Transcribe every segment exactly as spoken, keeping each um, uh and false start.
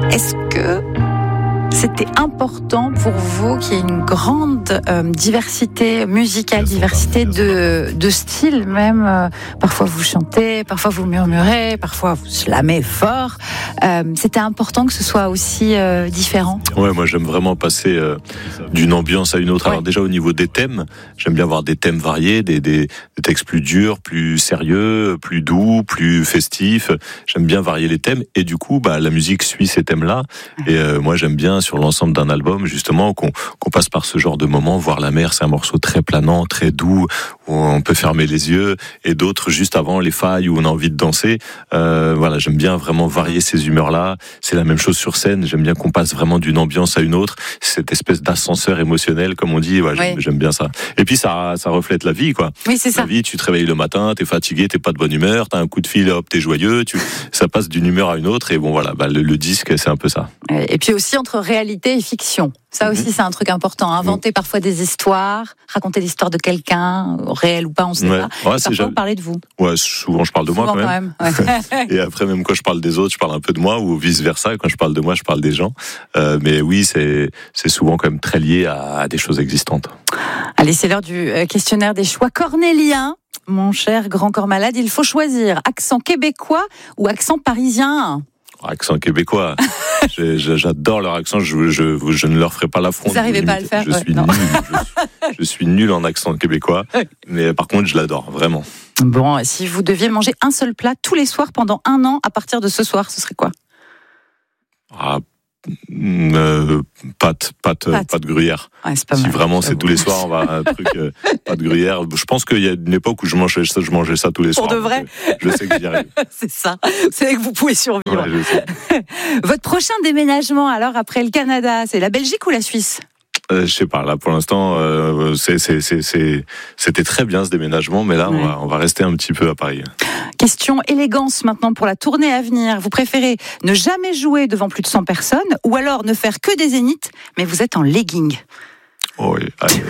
Est-ce que c'était important pour vous qu'il y ait une grande euh, diversité musicale, diversité de, de styles même. Euh, parfois vous chantez, parfois vous murmurez, parfois vous slamez fort. Euh, c'était important que ce soit aussi euh, différent. Ouais, moi j'aime vraiment passer euh, d'une ambiance à une autre. Ouais. Alors déjà au niveau des thèmes, j'aime bien avoir des thèmes variés, des, des, des textes plus durs, plus sérieux, plus doux, plus festifs. J'aime bien varier les thèmes et du coup, bah la musique suit ces thèmes-là. Et euh, moi j'aime bien sur l'ensemble d'un album justement qu'on, qu'on passe par ce genre de moments. Voir la mer, c'est un morceau très planant, très doux, où on peut fermer les yeux, et d'autres juste avant, les failles où on a envie de danser. Euh, voilà, j'aime bien vraiment varier ces humeurs-là. C'est la même chose sur scène. J'aime bien qu'on passe vraiment d'une ambiance à une autre. Cette espèce d'ascenseur émotionnel, comme on dit. Ouais, j'aime, oui. j'aime bien ça. Et puis ça, ça reflète la vie, quoi. Oui, c'est ça. La vie, tu te réveilles le matin, t'es fatigué, t'es pas de bonne humeur, t'as un coup de fil, hop, t'es joyeux. Tu, ça passe d'une humeur à une autre. Et bon, voilà, bah, le, le disque, c'est un peu ça. Et puis aussi entre réalité et fiction. Ça aussi, mmh. c'est un truc important. Inventer mmh. parfois des histoires, raconter l'histoire de quelqu'un, réel ou pas, on ne sait ouais. pas. Ouais, parfois, jamais... parler de vous. Ouais, souvent, je parle de souvent moi quand même. Quand même. Ouais. Et après, même quand je parle des autres, je parle un peu de moi, ou vice-versa. Quand je parle de moi, je parle des gens. Euh, mais oui, c'est, c'est souvent quand même très lié à, à des choses existantes. Allez, c'est l'heure du questionnaire des choix cornéliens. Mon cher grand corps malade, il faut choisir accent québécois ou accent parisien. Accent québécois. J'adore leur accent. Je, je, je ne leur ferai pas l'affront. Vous n'arrivez pas à le faire. Je ouais, suis nul. Je, je suis nul en accent québécois, mais par contre, je l'adore vraiment. Bon, si vous deviez manger un seul plat tous les soirs pendant un an, à partir de ce soir, ce serait quoi ? Ah, euh, pâte, pâte, pâte, pâte gruyère. Ouais, c'est pas si mal, vraiment c'est bon. Tous les soirs, on va un truc euh, pâte gruyère. Je pense qu'il y a une époque où je mangeais ça, je mangeais ça tous les Pour soirs. Pour de vrai. Donc, je sais que j'y arrive. C'est ça. C'est que vous pouvez survivre. Ouais, je sais. Votre prochain déménagement, alors après le Canada, c'est la Belgique ou la Suisse ? Euh, je sais pas, là pour l'instant euh, c'est, c'est, c'est, c'est, c'était très bien ce déménagement, mais là ouais. on, va, on va rester un petit peu à Paris. Question élégance maintenant pour la tournée à venir. Vous préférez ne jamais jouer devant plus de cent personnes ou alors ne faire que des zéniths, mais vous êtes en legging? Oh oui, allez.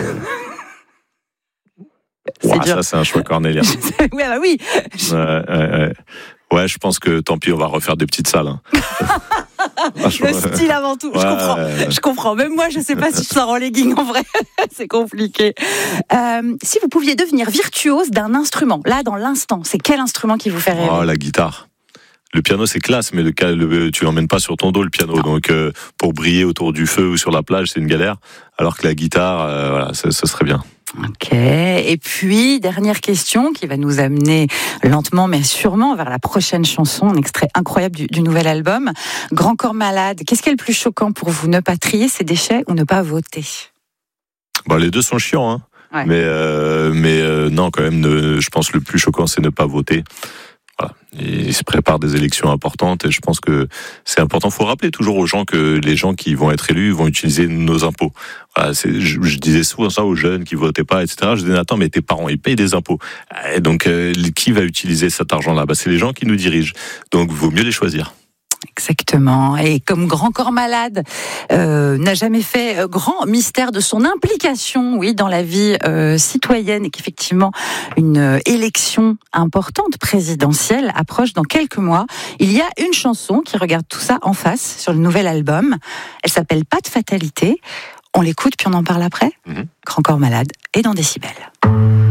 C'est wow, ça c'est un choix cornélien. Oui, bah oui. Ouais, ouais, ouais. ouais, je pense que tant pis, on va refaire des petites salles. Hein. Le style avant tout, ouais. je comprends. Je comprends. Même moi, je ne sais pas si je sors en legging en vrai. C'est compliqué. Euh, si vous pouviez devenir virtuose d'un instrument, là, dans l'instant, c'est quel instrument qui vous fait rêver ? Oh, la guitare. Le piano, c'est classe, mais le, le, tu l'emmènes pas sur ton dos, le piano. Non. Donc, euh, pour briller autour du feu ou sur la plage, c'est une galère. Alors que la guitare, euh, voilà, ce serait bien. Ok. Et puis, dernière question qui va nous amener lentement mais sûrement vers la prochaine chanson, un extrait incroyable du, du nouvel album. Grand corps malade, qu'est-ce qui est le plus choquant pour vous ? Ne pas trier ses déchets ou ne pas voter ? Bah, les deux sont chiants, hein. Ouais. Mais, euh, mais euh, non, quand même, ne, je pense que le plus choquant, c'est ne pas voter. Voilà. Il se prépare des élections importantes et je pense que c'est important. Il faut rappeler toujours aux gens que les gens qui vont être élus vont utiliser nos impôts. Voilà, c'est, je, je disais souvent ça aux jeunes qui votaient pas, et cetera. Je disais attends, mais tes parents ils payent des impôts. Et donc euh, qui va utiliser cet argent-là ? Bah, c'est les gens qui nous dirigent. Donc vaut mieux les choisir. Exactement. Et comme Grand Corps Malade euh, n'a jamais fait grand mystère de son implication, oui, dans la vie euh, citoyenne, et qu'effectivement une élection importante présidentielle approche dans quelques mois, il y a une chanson qui regarde tout ça en face sur le nouvel album. Elle s'appelle Pas de fatalité. On l'écoute puis on en parle après. Mmh. Grand Corps Malade et dans Décibel.